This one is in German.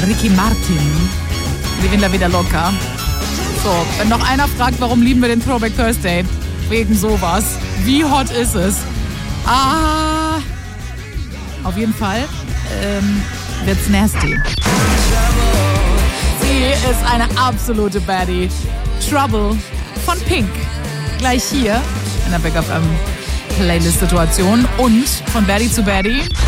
Ricky Martin. Livin la vida loca. So, wenn noch einer fragt, warum lieben wir den Throwback Thursday? Wegen sowas. Wie hot ist es? Auf jeden Fall wird's nasty. Sie ist eine absolute Baddie. Trouble von Pink. Gleich hier in der Big FM Playlist-Situation. Und von Baddie zu Baddie